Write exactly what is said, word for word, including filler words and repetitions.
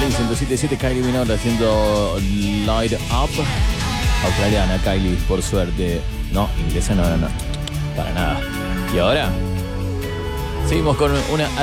en ciento siete punto siete. Kylie Minogue haciendo Light Up. Australiana, Kylie, por suerte. No, inglesa no, no, no. Para nada. Y ahora seguimos con una